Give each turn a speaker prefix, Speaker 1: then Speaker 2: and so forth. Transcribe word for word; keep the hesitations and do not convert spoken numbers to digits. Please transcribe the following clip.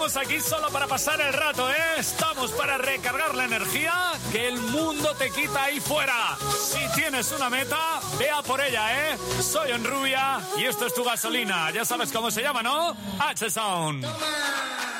Speaker 1: estamos aquí solo para pasar el rato, ¿eh? Estamos para recargar la energía que el mundo te quita ahí fuera. Si tienes una meta, vea por ella, ¿eh? Soy Enrubia y esto es tu gasolina. Ya sabes cómo se llama, ¿no? H-Sound.